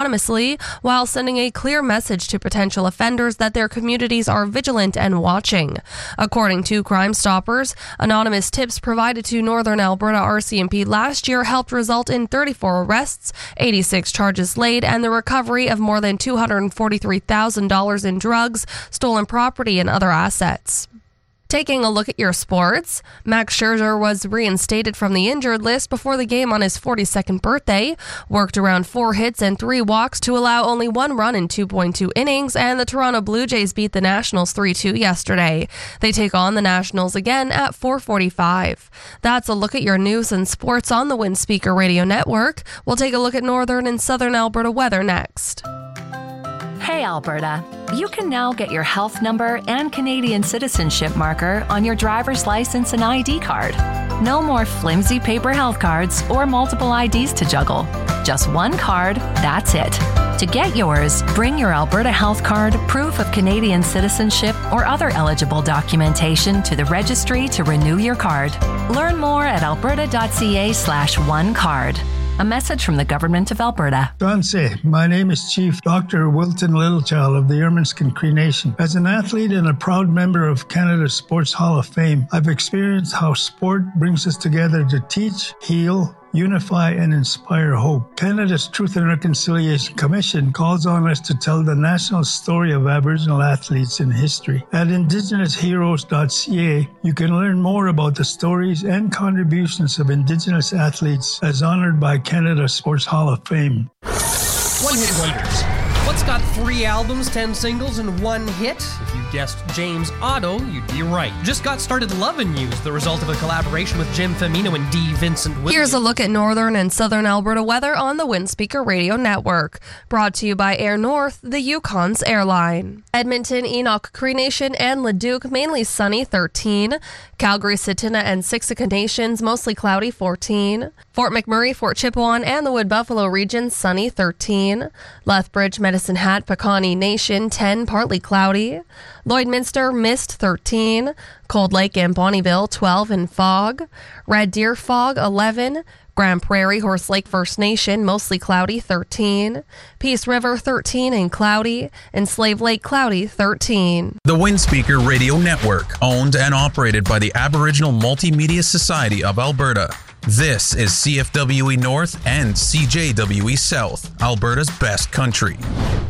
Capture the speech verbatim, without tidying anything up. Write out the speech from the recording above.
anonymously while sending a clear message to potential offenders that their communities are vigilant and watching. According to Crime Stoppers, anonymous tips provided to Northern Alberta R C M P last year helped result in thirty-four arrests, eighty-six charges laid, and the recovery of more than two hundred forty-three thousand dollars in drugs, stolen property, and other assets. Taking a look at your sports, Max Scherzer was reinstated from the injured list before the game on his forty-second birthday, worked around four hits and three walks to allow only one run in two point two innings, and the Toronto Blue Jays beat the Nationals three two yesterday. They take on the Nationals again at four forty-five. That's a look at your news and sports on the Windspeaker Radio Network. We'll take a look at northern and southern Alberta weather next. Hey Alberta, you can now get your health number and Canadian citizenship marker on your driver's license and I D card. No more flimsy paper health cards or multiple I Ds to juggle. Just one card, that's it. To get yours, bring your Alberta Health Card, proof of Canadian citizenship, or other eligible documentation to the registry to renew your card. Learn more at alberta.ca slash one card. A message from the Government of Alberta. Danse, my name is Chief Doctor Wilton Littlechild of the Ermineskin Cree Nation. As an athlete and a proud member of Canada's Sports Hall of Fame, I've experienced how sport brings us together to teach, heal, unify, and inspire hope. Canada's Truth and Reconciliation Commission calls on us to tell the national story of Aboriginal athletes in history. At indigenous heroes dot c a, you can learn more about the stories and contributions of Indigenous athletes as honored by Canada's Sports Hall of Fame. One-hit wonders. What's got three albums, ten singles, and one hit? If you guessed James Otto, you'd be right. Just Got Started Lovin' You is the result of a collaboration with Jim Femino and D. Vincent Williams. Here's a look at northern and southern Alberta weather on the Windspeaker Radio Network. Brought to you by Air North, the Yukon's airline. Edmonton, Enoch Cree Nation, and Leduc, mainly sunny, thirteen. Calgary, Sitina, and Siksika Nations, mostly cloudy, fourteen. Fort McMurray, Fort Chipewyan, and the Wood Buffalo region, sunny, thirteen. Lethbridge, Medicine Hat, Pequanee Nation, ten, partly cloudy. Lloydminster, mist, thirteen. Cold Lake and Bonnyville, twelve, and fog. Red Deer, fog, eleven. Grand Prairie, Horse Lake First Nation, mostly cloudy, thirteen. Peace River, thirteen and cloudy. And Slave Lake, cloudy, thirteen. The Windspeaker Radio Network, owned and operated by the Aboriginal Multimedia Society of Alberta. This is C F W E North and C J W E South, Alberta's best country.